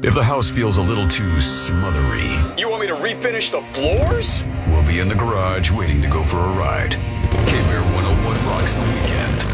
If the house feels a little too smothery, You want me to refinish the floors? we'll be in the garage waiting to go for a ride. K-Bear 101 rocks the weekend.